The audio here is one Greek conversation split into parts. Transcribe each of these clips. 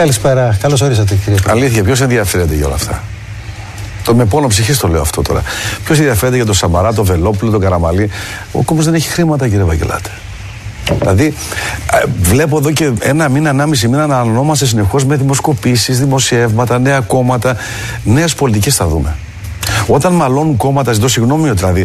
Καλησπέρα, καλώς ορίσατε κύριε Πρόεδρε. Αλήθεια, ποιος ενδιαφέρεται για όλα αυτά? Με πόνο ψυχής το λέω αυτό τώρα. Ποιος ενδιαφέρεται για τον Σαμαρά, τον Βελόπουλο, τον Καραμαλή? Ο κόμμα δεν έχει χρήματα, κύριε Βαγγελάτε. Δηλαδή, βλέπω εδώ και ένα μήνα, 1,5 μήνα να ανανόμαστε συνεχώς με δημοσκοπήσεις, δημοσιεύματα, νέα κόμματα. Νέες πολιτικές θα δούμε. Όταν μαλώνουν κόμματα, ζητώ συγγνώμη, δηλαδή,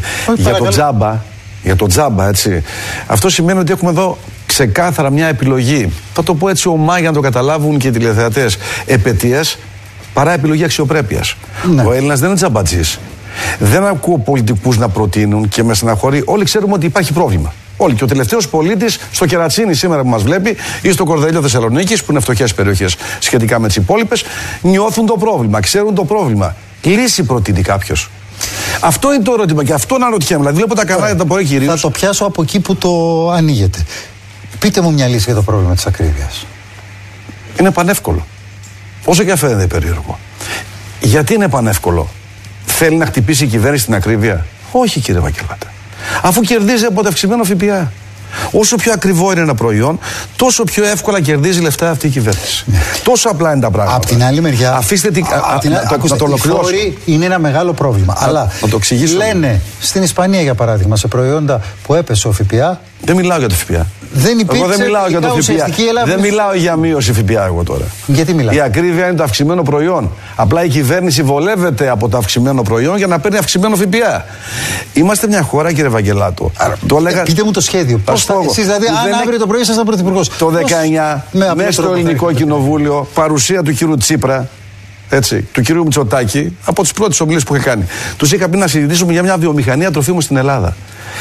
για το τζάμπα, έτσι. Αυτό σημαίνει ότι έχουμε εδώ ξεκάθαρα μια επιλογή. Θα το πω έτσι ομά για να το καταλάβουν και οι τηλεθεατές. Επαιτίας παρά επιλογή αξιοπρέπειας. Ναι. Ο Έλληνας δεν είναι τζαμπατζής. Δεν ακούω πολιτικούς να προτείνουν και με στεναχωρεί. Όλοι ξέρουμε ότι υπάρχει πρόβλημα. Όλοι. Και ο τελευταίος πολίτης στο Κερατσίνι σήμερα που μας βλέπει ή στο Κορδέλιο Θεσσαλονίκης, που είναι φτωχές περιοχές σχετικά με τις υπόλοιπες, νιώθουν το πρόβλημα, ξέρουν το πρόβλημα. Λύση προτείνει κάποιος. Αυτό είναι το ερώτημα και αυτό να ρωτιέμαι. Δηλαδή, βλέπω τα κανάλια τα πρωί κυρίως. Θα το πιάσω από εκεί που το ανοίγετε. Πείτε μου μια λύση για το πρόβλημα της ακρίβειας. Είναι πανεύκολο. Όσο και φαίνεται περίεργο. Γιατί είναι πανεύκολο? Θέλει να χτυπήσει η κυβέρνηση την ακρίβεια? Όχι, κύριε Βαγγελάτε. Αφού κερδίζει από το αυξημένο ΦΠΑ. Όσο πιο ακριβό είναι ένα προϊόν, τόσο πιο εύκολα κερδίζει λεφτά αυτή η κυβέρνηση. Τόσο απλά είναι τα πράγματα. Απ' την άλλη μεριά, αφήστε να το ολοκληρώσω. Είναι ένα μεγάλο πρόβλημα. Αλλά το εξηγήσω. Λένε στην Ισπανία, για παράδειγμα, σε προϊόντα που έπεσε ο ΦΠΑ. Δεν μιλάω για το ΦΠΑ. Δεν υπήρξε. Εγώ δεν μιλάω για το ΦΠΑ. Δεν μιλάω για μείωση ΦΠΑ εγώ τώρα. Γιατί μιλάω? Η ακρίβεια είναι το αυξημένο προϊόν. Απλά η κυβέρνηση βολεύεται από το αυξημένο προϊόν για να παίρνει αυξημένο ΦΠΑ. Είμαστε μια χώρα, κύριε Βαγγελάτο. Πείτε μου το σχέδιο. Εσείς δηλαδή, αν αύριο το πρωί ήσασταν πρωθυπουργός. Το 19, μέσα στο Ελληνικό Κοινοβούλιο, παρουσία του κύριου Τσίπρα, έτσι, του κυρίου Μητσοτάκη, από τις πρώτες ομιλίες που είχε κάνει. Τους είχα πει να συζητήσουμε για μια βιομηχανία τροφίμων στην Ελλάδα.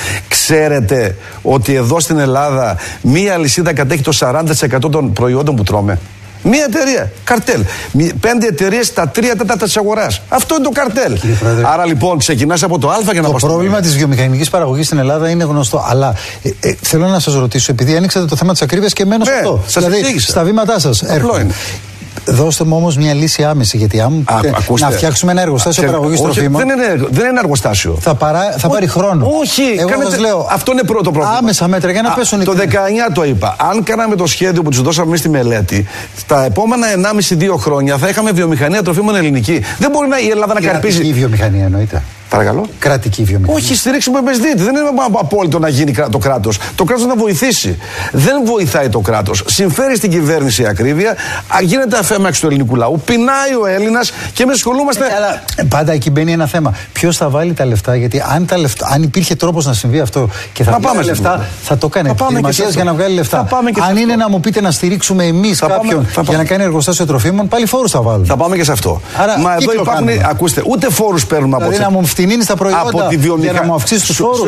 Ξέρετε ότι εδώ στην Ελλάδα μία αλυσίδα κατέχει το 40% των προϊόντων που τρώμε? Μία εταιρεία, καρτέλ. 5 εταιρείες στα 3/4 της αγοράς. Αυτό είναι το καρτέλ. Άρα λοιπόν ξεκινάς από το Α για να πας. Το πρόβλημα της βιομηχανικής παραγωγής στην Ελλάδα είναι γνωστό. Αλλά θέλω να σας ρωτήσω, επειδή ανοίξατε το θέμα της ακρίβειας και μένω σε αυτό. Δηλαδή, στα βήματά σας έρχομαι. Δώστε μου όμως μια λύση άμεση, γιατί αν να φτιάξουμε ένα εργοστάσιο παραγωγής τροφίμων. Δεν είναι εργοστάσιο. Θα πάρει χρόνο. Όχι, εγώ λέω, αυτό είναι πρώτο πρόβλημα. Άμεσα μέτρα για να πέσουν οι Το 19 το είπα. Αν κάναμε το σχέδιο που τους δώσαμε εμείς στη μελέτη, τα επόμενα 1,5-2 χρόνια θα είχαμε βιομηχανία τροφίμων ελληνική. Δεν μπορεί η Ελλάδα να καρπίζει. Κρατική βιομηχανία εννοείται. Παρακαλώ. Κρατική βιομηχανία. Όχι, στηρίξουμε MSD. Δεν είναι απόλυτο να γίνει το κράτος. Το κράτος να βοηθήσει. Δεν βοηθάει το κράτος. Συμφέρει στην κυβέρνηση η ακρίβεια. Γίνεται αφέμαξη του ελληνικού λαού. Πεινάει ο Έλληνας και εμείς ασχολούμαστε. Αλλά πάντα εκεί μπαίνει ένα θέμα. Ποιος θα βάλει τα λεφτά? Γιατί αν υπήρχε τρόπος να συμβεί αυτό και θα βγάλει λεφτά, θα το κάνει επιχειρηματίας για να βγάλει λεφτά. Αν είναι να μου πείτε να στηρίξουμε εμείς κάποιον για να κάνει εργοστάσιο τροφίμων, πάλι φόρους θα βάλουμε. Θα πάμε και σε αυτό. Μα εδώ υπάρχουν. Ακούστε, ούτε φόρους παίρνουμε από έτσι. Φτηνίνει στα προϊόντα για να μου αυξήσει τους φόρους.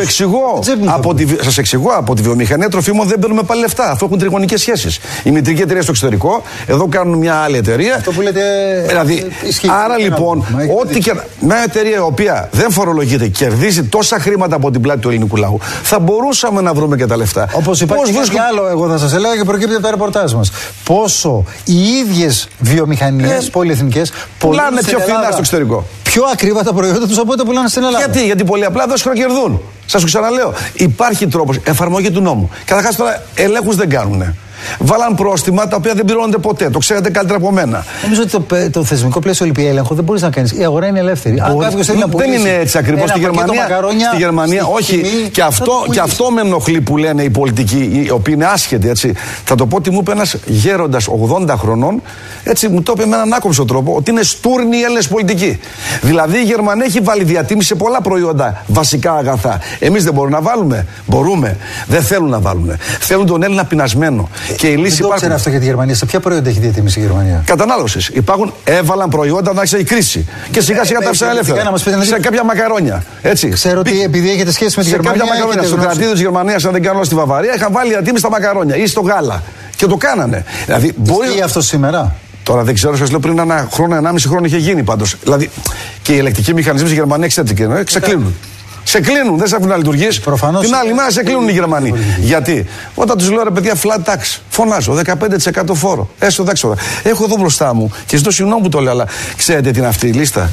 Σας εξηγώ, από τη βιομηχανία τροφίμων δεν παίρνουμε πάλι λεφτά, αφού έχουν τριγωνικές σχέσεις. Η μητρική εταιρεία στο εξωτερικό, εδώ κάνουν μια άλλη εταιρεία. Αυτό που λέτε. Δηλαδή, άρα λοιπόν, μια εταιρεία η οποία δεν φορολογείται, κερδίζει τόσα χρήματα από την πλάτη του ελληνικού λαού, θα μπορούσαμε να βρούμε και τα λεφτά. Όπως υπάρχει κάτι άλλο, εγώ θα σας έλεγα και προκύπτει από τα ρεπορτάζ μας. Πόσο οι ίδιες βιομηχανίες πολυεθνικές πουλάνε πιο φθηνά στο εξωτερικό. Πιο ακριβά τα προϊόντα τους από ό,τι πουλάνε στην Ελλάδα. Γιατί πολύ απλά δεν σκροκερδούν. Σας το ξαναλέω. Υπάρχει τρόπος. Εφαρμογή του νόμου. Καταρχάς τώρα ελέγχους δεν κάνουνε. Βάλαν πρόστιμα τα οποία δεν πληρώνονται ποτέ. Το ξέρετε καλύτερα από μένα. Νομίζω ότι το θεσμικό πλαίσιο λυπηρή έλεγχο δεν μπορεί να κάνει. Η αγορά είναι ελεύθερη. Δεν είναι έτσι ακριβώς. Στη Γερμανία, όχι. Και αυτό με ενοχλεί που λένε οι πολιτικοί, οι οποίοι είναι άσχετοι. Έτσι. Θα το πω ότι μου είπε ένας γέροντας 80 χρονών, έτσι μου το είπε με έναν άκομψο τρόπο, ότι είναι στούρνοι οι Έλληνες πολιτικοί. Δηλαδή η Γερμανία έχει βάλει διατίμηση σε πολλά προϊόντα, βασικά αγαθά. Εμείς δεν μπορούμε να βάλουμε. Μπορούμε. Δεν θέλουν να βάλουν. Θέλουν τον Έλληνα πεινασμένο. Και η λύση δεν το ξέρω αυτό για τη Γερμανία. Σε ποια προϊόντα έχει διατίμηση η Γερμανία? Κατανάλωσης. Έβαλαν προϊόντα να άρχισε η κρίση. Και σιγά σιγά τα άφησαν ελεύθερα. Σε κάποια μακαρόνια. Έτσι. Ξέρω ότι επειδή έχετε σχέση με τη Γερμανία. Σε κάποια μακαρόνια. Στο κρατήδιο της Γερμανίας, αν δεν κάνω στη Βαβαρία, είχαν βάλει διατίμηση στα μακαρόνια ή στο γάλα. Και το κάνανε. Δηλαδή, μπορεί αυτό σήμερα? Τώρα δεν ξέρω, σας λέω πριν ένα χρόνο, 1,5 χρόνο είχε γίνει πάντως. Δηλαδή και οι ελεκτικοί μηχανισμοί στη Γερμανία ξεκλίνουν. Σε κλείνουν, δεν σε αφήνουν να λειτουργείς. Την άλλη μέρα σε κλείνουν οι Γερμανοί. Γιατί? Όταν τους λέω ρε παιδιά, flat tax, φωνάζω 15% φόρο. Έσοδα έξοδα. Έχω εδώ μπροστά μου και ζητώ συγγνώμη που το λέω, αλλά ξέρετε τι είναι αυτή η λίστα?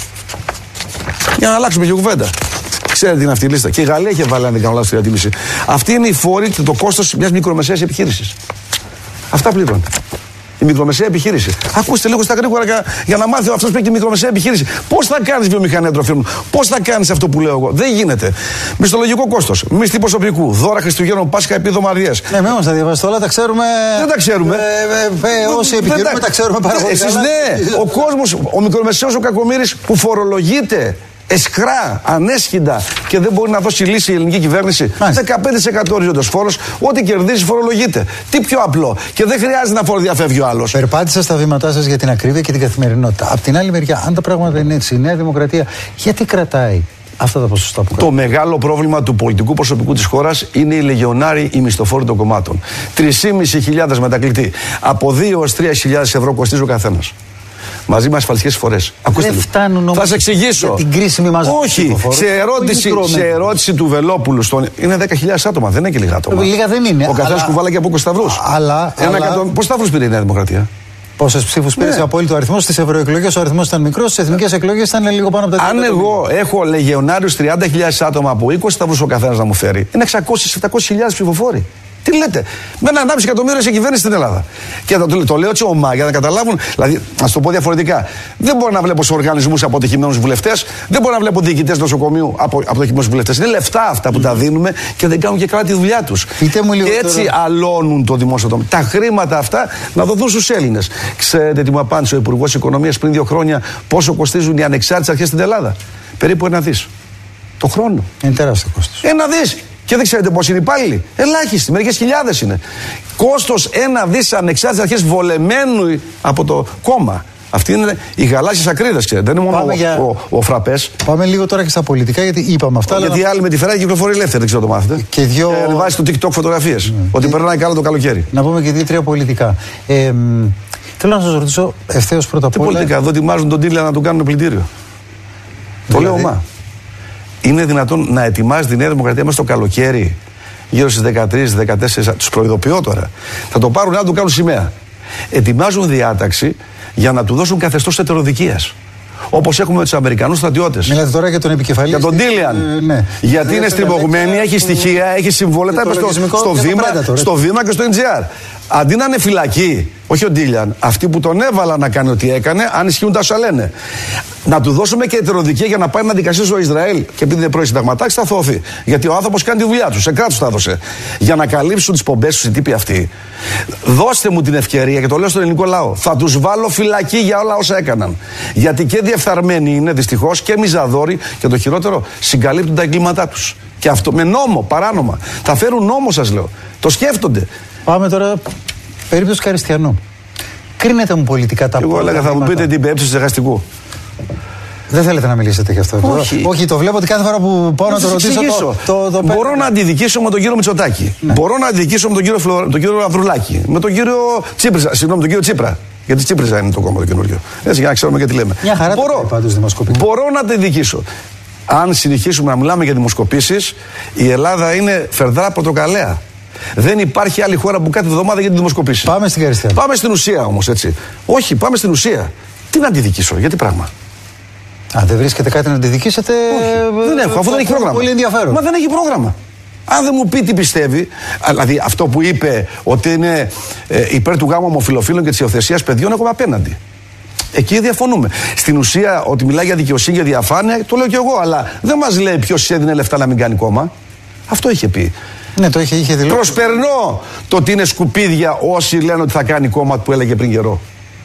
Για να αλλάξουμε και κουβέντα. Ξέρετε τι είναι αυτή η λίστα? Και η Γαλλία είχε βάλει, αν δεν κάνω λάθος, τη διατίμηση. Αυτή είναι η φόρη και το κόστος μιας μικρομεσαίας επιχείρησης. Αυτά πληρώνει. Η μικρομεσαία επιχείρηση. Ακούστε λίγο στα γρήγορα για να μάθει αυτό που έχει τη μικρομεσαία επιχείρηση. Πώς θα κάνεις βιομηχανία τροφίμων, πώς θα κάνεις αυτό που λέω εγώ. Δεν γίνεται. Μισθολογικό κόστος, μισθή προσωπικού, δώρα Χριστουγέννων, Πάσχα, επιδομαδιές. Ναι, με όμως τα διαβάσετε όλα, τα ξέρουμε. Δεν τα ξέρουμε. Όσοι επιχειρούμε τα ξέρουμε πάρα πολύ. Εσείς ναι, ο κόσμος, ο μικρομεσαίος, ο κακομοίρης που φορολογείται εσχρά, ανέσχυντα και δεν μπορεί να δώσει λύση η ελληνική κυβέρνηση. 15% οριζόντιος φόρος, ό,τι κερδίζει φορολογείται. Τι πιο απλό. Και δεν χρειάζεται να φοροδιαφεύγει ο άλλος. Περπάτησα στα βήματά σας για την ακρίβεια και την καθημερινότητα. Απ' την άλλη μεριά, αν τα πράγματα είναι έτσι, η Νέα Δημοκρατία γιατί κρατάει αυτά τα ποσοστά που το μεγάλο πρόβλημα του πολιτικού προσωπικού της χώρας είναι οι λεγεωνάροι, οι μισθοφόροι των κομμάτων. 3.500 μετακλητοί. Από 2 έως 3.000 ευρώ κοστίζει ο καθένας. Μαζί με ασφαλιστικές εισφορές. Ακούστε λίγο. Θα σε εξηγήσω. Για την κρίσιμη μας. Όχι. Σε ερώτηση του Βελόπουλου. Είναι 10.000 άτομα. Δεν είναι και λίγα άτομα. Λίγα δεν είναι. Ο καθένας κουβάλα και από 20 σταυρούς. Πόσους σταυρούς πήρε η Νέα Δημοκρατία? Πόσες ψήφους πήρε σε απόλυτο αριθμό? Στις ευρωεκλογές ο αριθμός ήταν μικρός, στις εθνικές εκλογές ήταν λίγο πάνω από τα 30. Αν εγώ έχω λεγεωνάριους 30.000 άτομα από 20 σταυρούς ο καθένας να μου φέρει, είναι 600-700.000 ψηφοφόροι. Τι λέτε, με ένα 1,5 εκατομμύριο σε κυβέρνηση στην Ελλάδα. Και το λέω έτσι ομά για να καταλάβουν, δηλαδή, να το πω διαφορετικά. Δεν μπορώ να βλέπω σε οργανισμούς αποτυχημένους βουλευτές, δεν μπορώ να βλέπω διοικητές νοσοκομείου αποτυχημένους βουλευτές. Είναι λεφτά αυτά που τα δίνουμε και δεν κάνουν και καλά τη δουλειά τους. Και έτσι αλώνουν το δημόσιο τομέα. Τα χρήματα αυτά να δοθούν στους Έλληνες. Ξέρετε τι μου απάντησε ο Υπουργός Οικονομίας πριν 2 χρόνια, πόσο κοστίζουν οι ανεξάρτητες αρχές στην Ελλάδα? Περίπου 1 δις. Το χρόνο. Είναι τεράστιο κόστος. 1 δις. Και δεν ξέρετε πόσοι είναι υπάλληλοι. Ελάχιστοι, μερικές χιλιάδες είναι. Κόστος 1 δις ανεξάρτητες αρχές βολεμένου από το κόμμα. Αυτή είναι οι γαλάζιες ακρίδες, ξέρετε. Δεν είναι μόνο ο φραπές. Πάμε λίγο τώρα και στα πολιτικά, γιατί είπαμε αυτά. Γιατί άλλοι με τη Ferrari κυκλοφορεί ελεύθερη, δεν ξέρω το μάθετε. Και ανεβάζει στο TikTok φωτογραφίες. Ότι περνάει καλά το καλοκαίρι. Να πούμε και 2-3 πολιτικά. Θέλω να σας ρωτήσω ευθέως πρώτα απ' όλα. Τι πολιτικά, εδώ ετοιμάζουν τον Τίλια να τον κάνουν πλυντήριο. Το λέω μα. Είναι δυνατόν να ετοιμάζει τη Νέα Δημοκρατία μέσα στο καλοκαίρι, γύρω στις 13-14, τους προειδοποιώ τώρα. Θα το πάρουν να του κάνουν σημαία. Ετοιμάζουν διάταξη για να του δώσουν καθεστώς ετεροδικίας. Όπως έχουμε με τους Αμερικανούς στρατιώτες. Μιλάτε τώρα για τον επικεφαλής. Για τον Τίλιαν. Ναι. Γιατί είναι στριμωγμένη, έχει στοιχεία, έχει συμβόλαια στο βήμα και στο NGR. Αντί να είναι φυλακή, όχι ο Τίλιαν, αυτοί που τον έβαλαν να κάνει ό,τι έκανε, αν ισχύουν τα όσα λένε. Να του δώσουμε και ετεροδικία για να πάει να δικαστεί στο Ισραήλ. Και επειδή είναι πρώην συνταγματάρχης, θα θωθεί. Γιατί ο άνθρωπος κάνει τη δουλειά του. Σε κράτος τα έδωσε. Για να καλύψουν τις πομπές του οι τύποι αυτοί. Δώστε μου την ευκαιρία, και το λέω στον ελληνικό λαό. Θα τους βάλω φυλακή για όλα όσα έκαναν. Γιατί και διεφθαρμένοι είναι δυστυχώς και μιζαδόροι και το χειρότερο, συγκαλύπτουν τα εγκλήματά τους. Και αυτό με νόμο, παράνομα. Θα φέρουν νόμο, σας λέω. Το σκέφτονται. Πάμε τώρα. Περίπτωση Καριστιανού. Κρίνετε μου πολιτικά τα πράγματα. Εγώ έλεγα, θα μου πείτε την πέψη στεγαστικού. Δεν θέλετε να μιλήσετε γι' αυτό? Όχι, το βλέπω ότι κάθε φορά που πάω να το ρωτήσω. Μπορώ να αντιδικήσω με τον κύριο Μητσοτάκη. Ναι. Μπορώ να αντιδικήσω με τον κύριο Ανδρουλάκη. Με τον κύριο Τσίπριζα. Συγγνώμη, τον κύριο Τσίπρα. Γιατί Τσίπριζα είναι το κόμμα το καινούριο. Έτσι, για να ξέρουμε και τι λέμε. Μια χαρά μπορώ να αντιδικήσω. Αν συνεχίσουμε να μιλάμε για δημοσκοπήσεις, η Ελλάδα είναι φερδρά πορτοκαλέα. Δεν υπάρχει άλλη χώρα που κάθε εβδομάδα γίνεται δημοσκοπήσεις. Πάμε στην Καριστία. Πάμε στην ουσία όμως, έτσι. Όχι, πάμε στην ουσία. Τι να αντιδικήσω, γιατί πράγμα? Αν δεν βρίσκεται κάτι να αντιδικήσετε. Όχι, δεν έχω, αφού δεν έχει πρόγραμμα. Πολύ ενδιαφέρον. Μα δεν έχει πρόγραμμα. Αν δεν μου πει τι πιστεύει, δηλαδή αυτό που είπε ότι είναι υπέρ του γάμου ομοφυλοφίλων και της υιοθεσίας παιδιών, έχουμε απέναντι. Εκεί διαφωνούμε. Στην ουσία, ότι μιλάει για δικαιοσύνη, για διαφάνεια, το λέω κι εγώ, αλλά δεν μας λέει ποιος έδινε λεφτά να μην κάνει κόμμα. Αυτό είχε πει. Ναι, το είχε δηλώσει. Προσπερνώ το ότι είναι σκουπίδια όσοι λένε ότι θα κάνει κόμμα που έλεγε πριν καιρό.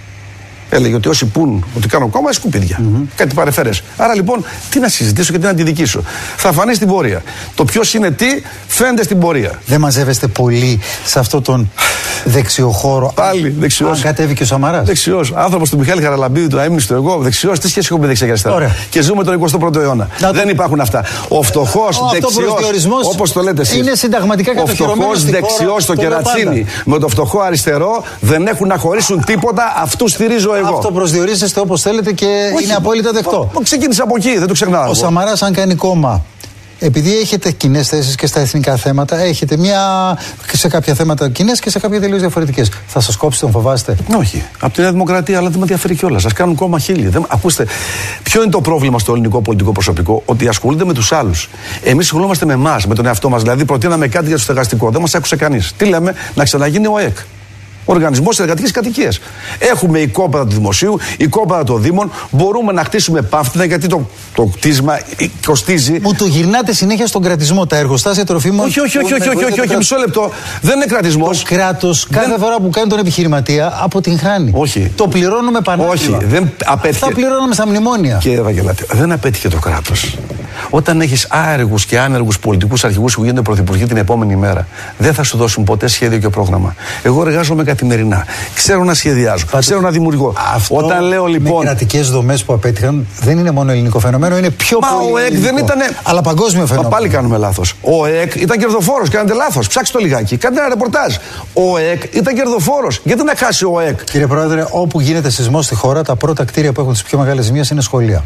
Έλεγε ότι όσοι πούν ότι κάνω κόμμα είναι σκουπίδια. Κάτι παρεφέρες. Άρα λοιπόν, τι να συζητήσω και τι να αντιδικήσω. Θα φανεί στην πορεία. Το ποιος είναι τι, φαίνεται στην πορεία. Δεν μαζεύεστε πολύ σε αυτόν τον δεξιοχώρο? Πάλι δεξιός. Αν κατέβηκε ο Σαμαράς. Δεξιός. Άνθρωπος του Μιχάλη Χαραλαμπίδη, του αείμνηστο εγώ. Δεξιός. Τι σχέση έχουμε δεξιά και αριστερά? Και ζούμε τον 21ο αιώνα. Δεν υπάρχουν αυτά. Ο φτωχός δεξιός, όπως το λέτε εσείς. Είναι συνταγματικά κατοχυρωμένο. Ο φτωχός δεξιός στο κερατσίνι με το φτωχό αριστερό δεν έχουν να χωρίσουν τίποτα. Αυτού στηρίζω εγώ. Αυτό προσδιορίζεστε όπως θέλετε και είναι απόλυτα δεκτό. Ξεκίνησα από εκεί, δεν το ξεχνάω. Ο Σαμαράς, αν κάνει κόμμα, επειδή έχετε κοινές θέσεις και στα εθνικά θέματα, έχετε σε κάποια θέματα κοινές και σε κάποια τελείως διαφορετικές. Θα σας κόψει, τον φοβάστε? Όχι. Από τη Νέα Δημοκρατία, αλλά δεν με ενδιαφέρει κιόλας. Ας κάνουν κόμμα χίλιοι. Ακούστε, ποιο είναι το πρόβλημα στο ελληνικό πολιτικό προσωπικό? Ότι ασχολούνται με τους άλλους. Εμείς ασχολούμαστε με εμάς, με τον εαυτό μας. Δηλαδή, προτείναμε κάτι για το στεγαστικό. Δεν μας άκουσε κανείς. Τι λέμε? Να ξαναγίνει ο ΕΚ. Οργανισμός Εργατικής Κατοικίας. Έχουμε οικόπεδα του Δημοσίου, οικόπεδα των Δήμων. Μπορούμε να χτίσουμε πάφτηνα γιατί το κτίσμα κοστίζει. Μου το γυρνάτε συνέχεια στον κρατισμό. Τα εργοστάσια τροφίμων. Όχι, μισό λεπτό. Δεν είναι κρατισμός. Το κράτος κάθε φορά που κάνει τον επιχειρηματία αποτυγχάνει. Όχι. Το πληρώνουμε πανάκριβα. Όχι, δεν απέτυχε. Θα πληρώνουμε στα μνημόνια. Κύριε Ευαγγελάτη, δεν απέτυχε το κράτος. Όταν έχεις άεργους και άνεργους πολιτικούς αρχηγούς που γίνονται πρωθυπουργοί την επόμενη μέρα, δεν θα σου δώσουν ποτέ σχέδιο και πρόγραμμα. Εγώ εργάζομαι καθημερινά. Ξέρω να σχεδιάζω. Ξέρω να δημιουργώ. Όταν λέω λοιπόν. Οι κρατικές δομές που απέτυχαν δεν είναι μόνο ελληνικό φαινόμενο, είναι πιο πολύ. Ο ΕΚ δεν ήταν. Αλλά παγκόσμιο φαινόμενο. Πάλι κάνουμε λάθος. Ο ΕΚ ήταν κερδοφόρος. Κάνετε λάθος. Ψάξτε το λιγάκι. Κάντε ένα ρεπορτάζ. Ο ΕΚ ήταν κερδοφόρος. Γιατί να χάσει ο ΕΚ. Κύριε Πρόεδρε, όπου γίνεται σεισμός στη χώρα, τα πρώτα κτίρια που έχουν τις πιο μεγάλες ζημίες είναι σχολεία.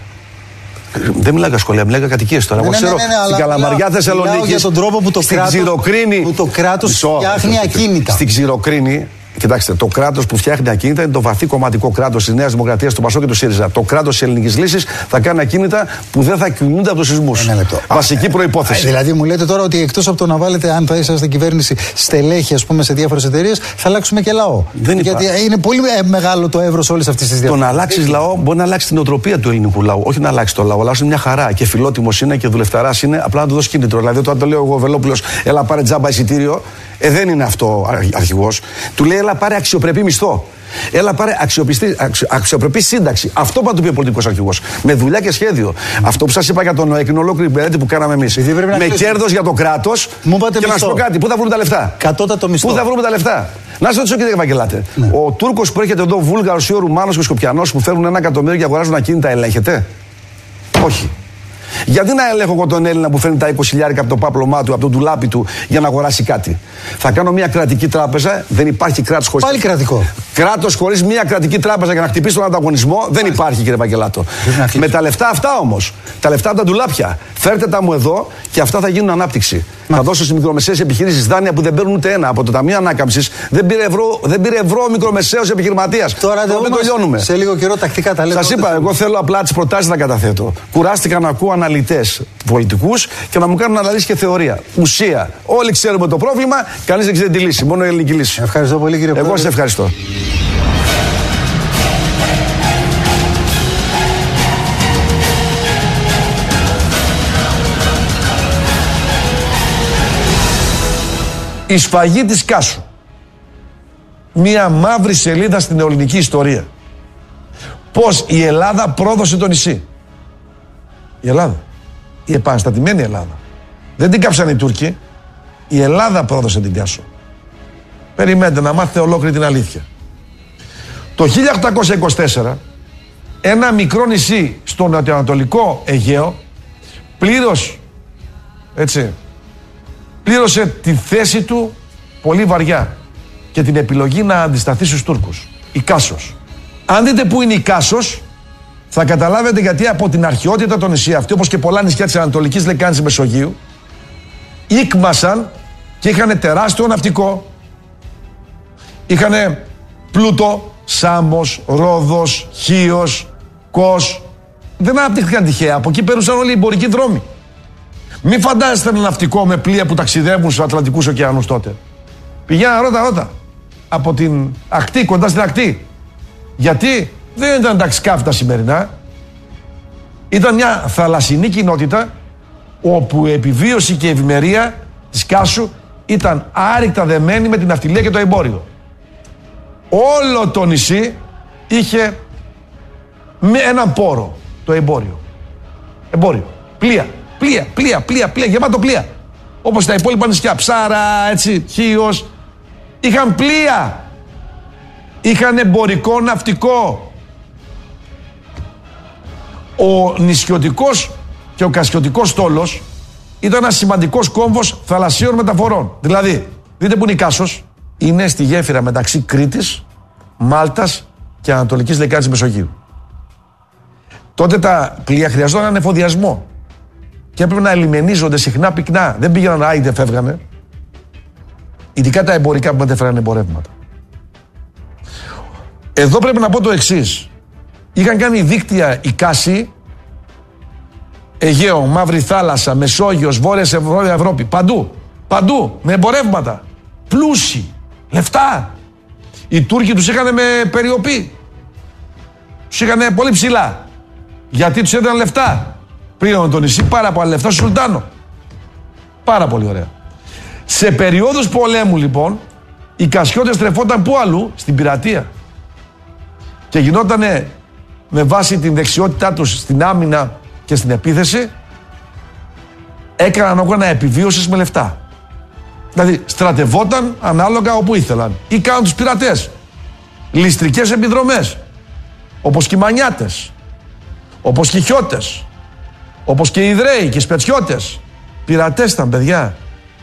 Δεν μιλάω για σχολεία, μιλάω για κατοικίες τώρα. Εγώ ξέρω στην Καλαμαριά Θεσσαλονίκη. Για τον τρόπο που το κράτος φτιάχνει ακίνητα. Στην Ξηροκρίνη. Κοιτάξτε, το κράτος που φτιάχνει ακίνητα είναι το βαθύ κομματικό κράτος της Νέας Δημοκρατίας, του Πασόκ και του ΣΥΡΙΖΑ. Το κράτος της ελληνικής λύσης θα κάνει ακίνητα που δεν θα κινούνται από τους σεισμούς. Βασική προϋπόθεση. Δηλαδή, μου λέτε τώρα ότι εκτός από το να βάλετε, αν θα είσαστε κυβέρνηση, στελέχη, ας πούμε, σε διάφορες εταιρείες, θα αλλάξουμε και λαό. Γιατί είναι πολύ μεγάλο το εύρος όλης αυτής της διαδικασίας. Το να αλλάξει λαό μπορεί να αλλάξει την οτροπία του ελληνικού λαού. Όχι να αλλάξει το λαό. Ο λαός είναι μια χαρά και φιλότιμος είναι και δουλευταράς είναι. Απλά να του δώσει κίνητρο. Δηλαδή, όταν το λέω εγώ Βελόπουλος, έλα πάρε τζάμπα εισιτήριο. Δεν είναι αυτό αρχηγός. Του λέει, έλα πάρε αξιοπρεπή μισθό. Έλα πάρε αξιοπρεπή σύνταξη. Αυτό που θα του πει ο πολιτικός αρχηγός. Με δουλειά και σχέδιο. Αυτό που σας είπα για τον ΟΕΚ είναι ολόκληρη μελέτη που κάναμε εμείς. Με κέρδος για το κράτος. Και να σου πω κάτι, πού θα βρούμε τα λεφτά. Κατώτατο μισθό. Πού θα βρούμε τα λεφτά. Να σας ρωτήσω, κύριε Ευαγγελάτε, ο Τούρκος που έρχεται εδώ, Βούλγαρος ή ο Ρουμάνος και ο Σκοπιανός που φέρνουν 1 εκατομμύριο και αγοράζουν ακίνητα, ελέγχεται? Όχι. Γιατί να ελέγχω εγώ τον Έλληνα που φέρνει τα 20.000 από το πάπλωμά του, από το ντουλάπι του για να αγοράσει κάτι? Θα κάνω μια κρατική τράπεζα, δεν υπάρχει κράτος χωρίς. Πάλι κρατικό. Κράτος χωρίς μια κρατική τράπεζα για να χτυπήσει τον ανταγωνισμό δεν υπάρχει, κύριε Ευαγγελάτο. Με τα λεφτά αυτά όμως, τα λεφτά από τα ντουλάπια, φέρτε τα μου εδώ και αυτά θα γίνουν ανάπτυξη. Θα δώσω στις μικρομεσαίες επιχειρήσεις δάνεια που δεν παίρνουν ούτε ένα. Από το Ταμείο Ανάκαμψης δεν πήρε ευρώ ο μικρομεσαίος επιχειρηματίας. Τώρα δεν το λιώνουμε. Σε λίγο καιρό τακτικά τα λέμε. Σας είπα, εγώ θέλω απλά τις προτάσεις να καταθέτω. Κουράστηκα να ακούω αναλυτές πολιτικούς και να μου κάνουν αναλύσεις και θεωρία. Ουσία. Όλοι ξέρουμε το πρόβλημα, κανείς δεν ξέρει τη λύση. Μόνο η ελληνική λύση. Ευχαριστώ πολύ, κύριε Πρόεδρε. Εγώ σε ευχαριστώ. Η σφαγή της Κάσου. Μία μαύρη σελίδα στην ελληνική ιστορία. Πώς η Ελλάδα πρόδωσε το νησί. Η Ελλάδα. Η επαναστατημένη Ελλάδα. Δεν την κάψαν οι Τούρκοι. Η Ελλάδα πρόδωσε την Κάσο. Περιμένετε να μάθετε ολόκληρη την αλήθεια. Το 1824 ένα μικρό νησί στο νοτιοανατολικό Αιγαίο πλήρωσε τη θέση του πολύ βαριά και την επιλογή να αντισταθεί στους Τούρκους. Η Κάσος. Αν δείτε πού είναι η Κάσος, θα καταλάβετε γιατί από την αρχαιότητα το νησί αυτή, όπως και πολλά νησιά της Ανατολικής Λεκάνης Μεσογείου, ήκμασαν και είχαν τεράστιο ναυτικό. Είχαν πλούτο, Σάμος, Ρόδος, Χίος, Κος. Δεν αναπτύχθηκαν τυχαία. Από εκεί περούσαν όλοι οι εμπορικοί δρόμοι. Μην φαντάζεστε ένα ναυτικό με πλοία που ταξιδεύουν στους Ατλαντικούς ωκεανούς τότε. Πηγαίναν ρώτα. Από την ακτή, κοντά στην ακτή. Γιατί δεν ήταν τα σκάφη τα σημερινά. Ήταν μια θαλασσινή κοινότητα όπου η επιβίωση και η ευημερία της Κάσου ήταν άρρηκτα δεμένη με την ναυτιλία και το εμπόριο. Όλο το νησί είχε με έναν πόρο, το εμπόριο. Εμπόριο. Πλοία, γεμάτο πλοία. Όπως τα υπόλοιπα νησιά, Ψάρα, Χίος. Είχαν πλοία. Είχαν εμπορικό ναυτικό. Ο νησιωτικός και ο κασιωτικός στόλος ήταν ένας σημαντικός κόμβος θαλασσίων μεταφορών. Δηλαδή, δείτε που είναι η Κάσος. Είναι στη γέφυρα μεταξύ Κρήτης, Μάλτας και Ανατολικής Λεκάνης Μεσογείου. Τότε τα πλοία χρειαζόταν ανεφοδιασμό και έπρεπε να ελιμενίζονται συχνά πυκνά. Δεν πήγαιναν άιντε, φεύγανε. Ειδικά τα εμπορικά που μετέφεραν εμπορεύματα. Εδώ πρέπει να πω το εξής. Είχαν κάνει δίκτυα η Κάση, Αιγαίο, Μαύρη Θάλασσα, Μεσόγειος, Βόρεια Ευρώπη, παντού, με εμπορεύματα, πλούσιοι, λεφτά. Οι Τούρκοι τους είχαν με περιοπή. Τους είχαν πολύ ψηλά. Γιατί τους έδιναν λεφτά. Πήραν το νησί πάρα πολλά λεφτά στο Σουλτάνο. Πάρα πολύ ωραία. Σε περιόδους πολέμου λοιπόν, οι Κασιώτες τρεφόταν πού αλλού? Στην πειρατεία. Και γινότανε με βάση την δεξιότητά τους στην άμυνα και στην επίθεση, έκαναν όγκανα επιβίωσης με λεφτά. Δηλαδή στρατευόταν ανάλογα όπου ήθελαν. Ή κάναν τους πειρατές. Ληστρικές επιδρομές. Όπως και οι Μανιάτες. Όπως και οι Χιώτες. Όπως και οι Ιδραίοι και οι Σπετσιώτες. Πειρατές ήταν, παιδιά.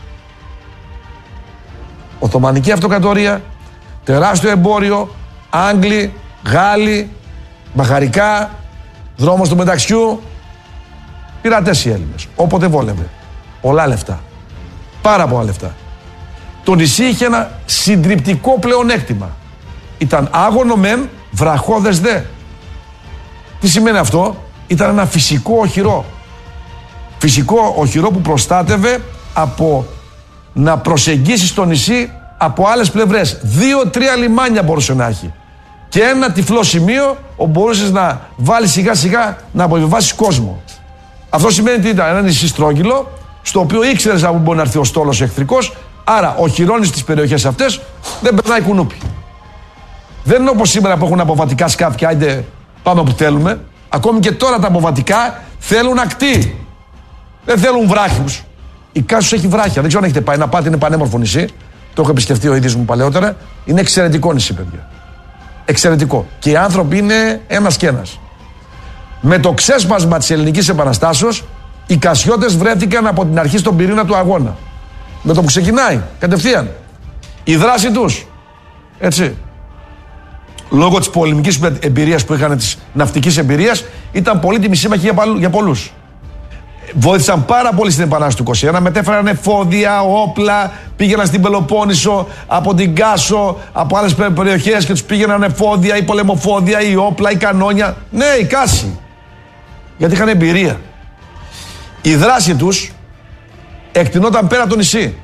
Οθωμανική Αυτοκρατορία, τεράστιο εμπόριο, Άγγλοι, Γάλλοι, μπαχαρικά, δρόμος του μεταξιού. Πειρατές οι Έλληνες. Όποτε βόλευε. Πολλά λεφτά. Πάρα πολλά λεφτά. Το νησί είχε ένα συντριπτικό πλεονέκτημα. Ήταν άγωνο μεν, βραχώδες δε. Τι σημαίνει αυτό? Ήταν ένα φυσικό οχυρό. Φυσικό οχυρό που προστάτευε από να προσεγγίσει το νησί από άλλες πλευρές. 2-3 λιμάνια μπορούσε να έχει. Και ένα τυφλό σημείο όπου μπορούσες να βάλεις σιγά σιγά να αποβιβάσεις κόσμο. Αυτό σημαίνει ότι ήταν ένα νησί στρόγγυλο, στο οποίο ήξερες από πού μπορεί να έρθει ο στόλος εχθρικός, άρα οχυρώνεις τις περιοχές αυτές, δεν περνάει κουνούπι. Δεν είναι όπως σήμερα που έχουν αποβατικά σκάφη, άιντε πάμε όπου θέλουμε. Ακόμη και τώρα τα αποβατικά θέλουν ακτή. Δεν θέλουν βράχιους. Η Κάσος έχει βράχια. Δεν ξέρω αν έχετε πάει. Να πάτε, είναι πανέμορφο νησί. Το έχω επισκεφτεί ο ίδιος μου παλαιότερα. Είναι εξαιρετικό νησί, παιδιά. Εξαιρετικό. Και οι άνθρωποι είναι ένας και ένας. Με το ξέσπασμα της Ελληνικής Επαναστάσεως, οι Κασιώτες βρέθηκαν από την αρχή στον πυρήνα του αγώνα. Με το που ξεκινάει, κατευθείαν. Η δράση τους. Έτσι. Λόγω της πολεμικής εμπειρίας που είχαν, της ναυτικής εμπειρίας, ήταν πολύτιμη σύμμαχοι για πολλούς. Βοήθησαν πάρα πολύ στην Επανάσταση του 21, μετέφεραν εφόδια, όπλα, πήγαιναν στην Πελοπόννησο, από την Κάσο, από άλλες περιοχές και τους πήγαιναν εφόδια ή πολεμοφόδια ή όπλα ή κανόνια. Ναι, η Κάση. Γιατί είχαν εμπειρία. Η δράση τους εκτινόταν πέρα από το νησί.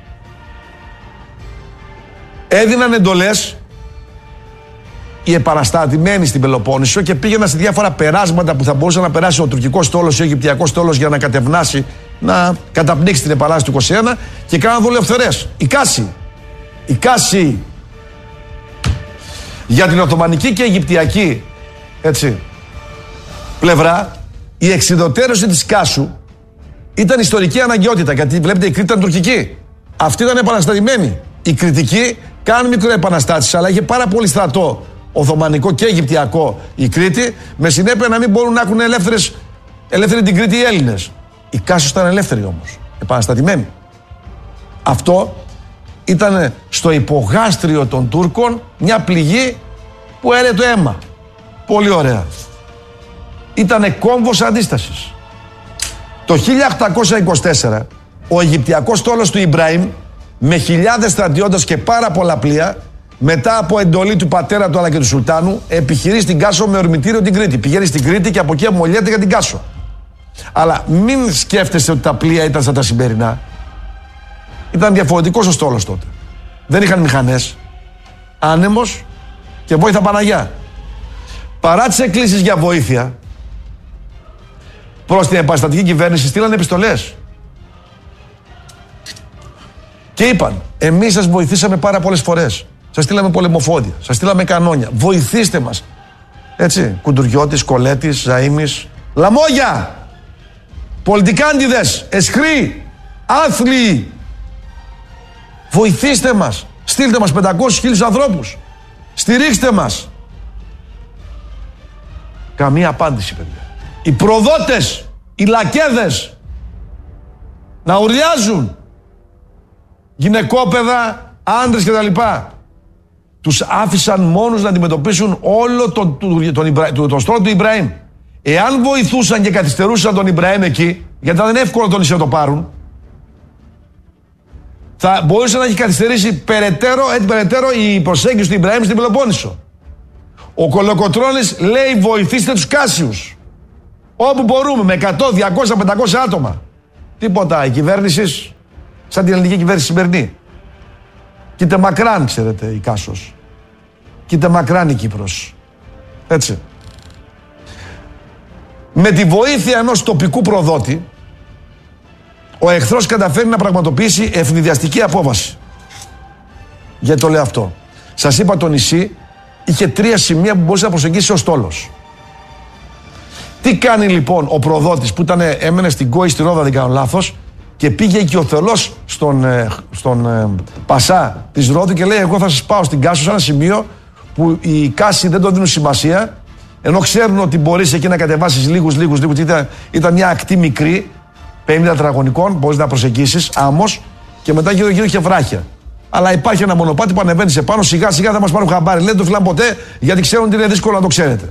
Έδιναν εντολές οι επαναστατημένοι στην Πελοπόννησο και πήγαιναν σε διάφορα περάσματα που θα μπορούσε να περάσει ο τουρκικός στόλος ή ο αιγυπτιακός στόλος για να κατευνάσει, να καταπνίξει την Επανάσταση του 21 και κάναν δουλευθερές. Η Κάση. Η Κάση. Για την Οθωμανική και Αιγυπτιακή, έτσι, πλευρά, η εξιδωτέρωση της Κάσου ήταν ιστορική αναγκαιότητα, γιατί βλέπετε η Κρήτη ήταν τουρκική. Αυτοί ήταν επαναστατημένοι. Οι Κρητικοί κάνουν μικροεπαναστάσεις, αλλά είχε πάρα πολύ στρατό Οθωμανικό και Αιγυπτιακό η Κρήτη, με συνέπεια να μην μπορούν να έχουν ελεύθερη την Κρήτη οι Έλληνες. Η Κάσος ήταν ελεύθερη όμως, επαναστατημένη. Αυτό ήταν στο υπογάστριο των Τούρκων μια πληγή που έρε το αίμα. Πολύ ωραία. Ήτανε κόμβος αντίστασης. Το 1824 ο Αιγυπτιακός στόλος του Ιμπραήμ με χιλιάδες στρατιώτες και πάρα πολλά πλοία, μετά από εντολή του πατέρα του αλλά και του Σουλτάνου, επιχειρεί στην Κάσο με ορμητήριο την Κρήτη. Πηγαίνει στην Κρήτη και από εκεί αμολιέται για την Κάσο. Αλλά μην σκέφτεστε ότι τα πλοία ήταν σαν τα σημερινά. Ήταν διαφορετικός ο στόλος τότε. Δεν είχαν μηχανές. Άνεμος και βόηθα Παναγιά. Παρά τις εκκλήσεις για βοήθεια προς την επαναστατική κυβέρνηση, στείλαν επιστολές. Και είπαν, εμείς σας βοηθήσαμε πάρα πολλές φορές. Σας στείλαμε πολεμοφόδια, σας στείλαμε κανόνια. Βοηθήστε μας. Έτσι, Κουντουριώτης, Κολέτης, Ζαΐμης, λαμόγια, πολιτικάντιδες, εσχροί, άθλιοι. Βοηθήστε μας. Στείλτε μας 500.000 ανθρώπους. Στηρίξτε μας. Καμία απάντηση, παιδιά. Οι προδότες, οι λακέδες να ουρλιάζουν. Γυναικόπαιδα, άντρες κτλ. Τους άφησαν μόνους να αντιμετωπίσουν όλο τον στόλο του Ιμπραήμ. Εάν βοηθούσαν και καθυστερούσαν τον Ιμπραήμ εκεί, γιατί ήταν εύκολο το νησί να το πάρουν, θα μπορούσε να έχει καθυστερήσει περαιτέρω η προσέγγιση του Ιμπραήμ στην Πελοπόννησο. Ο Κολοκοτρώνης λέει βοηθήστε τους Κάσιους. Όπου μπορούμε, με 100, 200, 500 άτομα. Τίποτα. Η κυβέρνηση, σαν την ελληνική κυβέρνηση σημερινή. Κοίτα μακράν, ξέρετε, η Κάσος. κοίτα μακράν η Κύπρος. Έτσι. Με τη βοήθεια ενός τοπικού προδότη, ο εχθρός καταφέρει να πραγματοποιήσει ευνηδιαστική απόβαση. Γιατί το λέω αυτό? Σας είπα, το νησί είχε 3 σημεία που μπορούσε να προσεγγίσει ως στόλος. Τι κάνει λοιπόν ο προδότης που έμενε στην Κόη, στη Ρόδα, δεν κάνω λάθος, και πήγε οικειοθελώς στον Πασά της Ρόδου και λέει: εγώ θα σας πάω στην Κάσο, σε ένα σημείο που οι Κάσοι δεν το δίνουν σημασία, ενώ ξέρουν ότι μπορείς εκεί να κατεβάσεις λίγους. Ήταν μια ακτή μικρή, 50 τετραγωνικών, μπορείς να προσεγγίσεις, άμμος, και μετά γύρω είχε βράχια. Αλλά υπάρχει ένα μονοπάτι που ανεβαίνει σε πάνω, σιγά σιγά θα μας πάρουν χαμπάρι. Δεν το φυλάνε ποτέ, γιατί ξέρουν ότι είναι δύσκολο να το ξέρετε.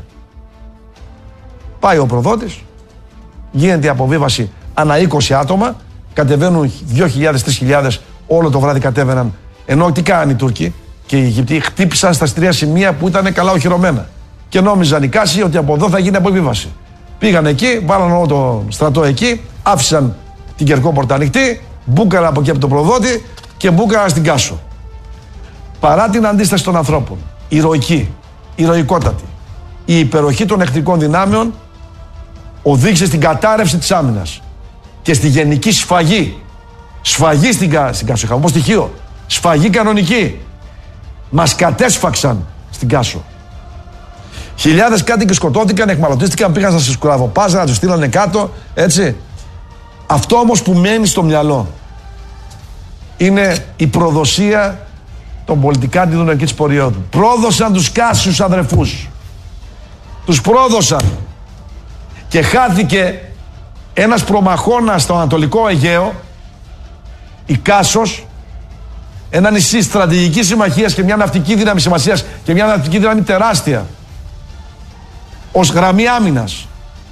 Πάει ο προδότης, γίνεται η αποβίβαση ανά 20 άτομα, κατεβαίνουν 2.000-3.000, όλο το βράδυ κατέβαιναν. Ενώ τι κάνανε οι Τούρκοι και οι Αιγυπτοί? Χτύπησαν στα 3 σημεία που ήταν καλά οχυρωμένα. Και νόμιζαν οι Κάσοι ότι από εδώ θα γίνει αποβίβαση. Πήγαν εκεί, βάλαν όλο το στρατό εκεί, άφησαν την Κερκόπορτα ανοιχτή, μπούκαρα από εκεί από τον προδότη και μπούκαρα στην Κάσο. Παρά την αντίσταση των ανθρώπων, ηρωικότατη, η υπεροχή των εχθρικών δυνάμεων οδήγησε στην κατάρρευση της άμυνας και στη γενική σφαγή. Σφαγή στην Κάσο. Είχαμε στοιχείο. Σφαγή κανονική. Μας κατέσφαξαν στην Κάσο. Χιλιάδες κάτοικοι σκοτώθηκαν, εχμαλωτίστηκαν, πήγαν στα σκουραδοπάζα, να τους στείλανε κάτω. Έτσι. Αυτό όμως που μένει στο μυαλό είναι η προδοσία των πολιτικάντιδων εκεί της περίοδου. Πρόδωσαν τους Κάσιους αδερφούς. Τους πρόδωσαν. Και χάθηκε ένας προμαχώνας στο Ανατολικό Αιγαίο, η Κάσος, ένα νησί στρατηγικής συμμαχίας και μια ναυτική δύναμη σημασίας και μια ναυτική δύναμη τεράστια, ως γραμμή άμυνας.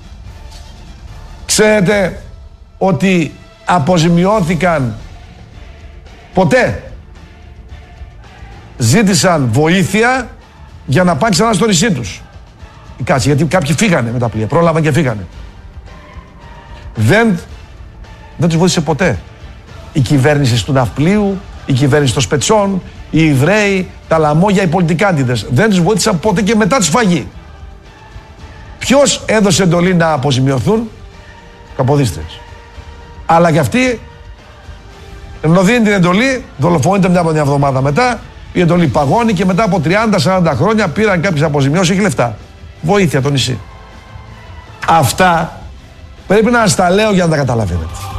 Ξέρετε ότι αποζημιώθηκαν ποτέ? Ζήτησαν βοήθεια για να πάνε ξανά στο νησί τους. Κάτσε, γιατί κάποιοι φύγανε με τα πλοία, πρόλαβαν και φύγανε. Δεν τους βοήθησε ποτέ η κυβέρνηση του ναυπλίου, η κυβέρνηση των Σπετσών, οι Ιδραίοι, τα Λαμόγια, οι πολιτικάντιδες. Δεν τους βοήθησαν ποτέ και μετά τη σφαγή. Ποιος έδωσε εντολή να αποζημιωθούν? Καποδίστρες. Αλλά και αυτοί, ενώ δίνει την εντολή, δολοφονείται μια εβδομάδα μετά, η εντολή παγώνει και μετά από 30-40 χρόνια πήραν κάποιες αποζημιώσεις, έχει λεφτά. Βοήθεια το νησί. Αυτά πρέπει να σας τα λέω για να τα καταλαβαίνετε.